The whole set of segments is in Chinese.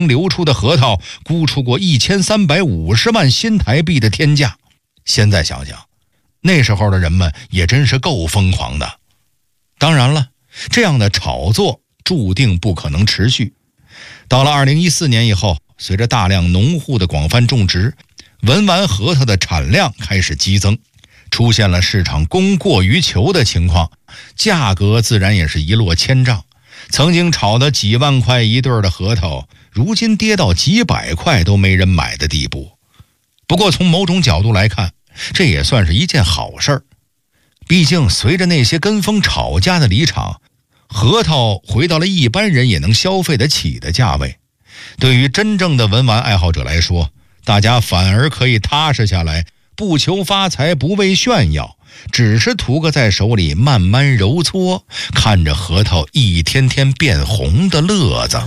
流出的核桃估出过1350万新台币的天价。现在想想，那时候的人们也真是够疯狂的。当然了，这样的炒作注定不可能持续。到了2014年以后，随着大量农户的广泛种植，文玩核桃的产量开始激增，出现了市场供过于求的情况，价格自然也是一落千丈。曾经炒的几万块一对的核桃，如今跌到几百块都没人买的地步。不过从某种角度来看，这也算是一件好事儿。毕竟随着那些跟风炒家的离场，核桃回到了一般人也能消费得起的价位。对于真正的文玩爱好者来说，大家反而可以踏实下来，不求发财，不为炫耀，只是图个在手里慢慢揉搓，看着核桃一天天变红的乐子。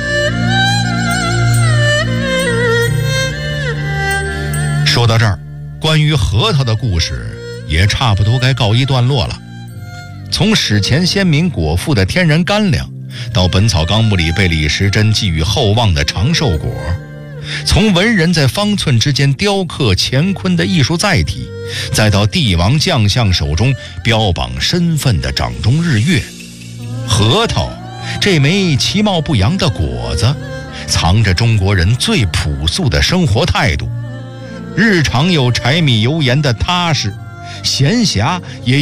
说到这儿，关于核桃的故事也差不多该告一段落了。从史前先民果腹的天然干粮，到《本草纲目》里被李时珍寄予厚望的长寿果，从文人在方寸之间雕刻乾坤的艺术载体，再到帝王将相手中标榜身份的掌中日月，核桃这枚其貌不扬的果子，藏着中国人最朴素的生活态度。日常有柴米油盐的踏实，闲暇也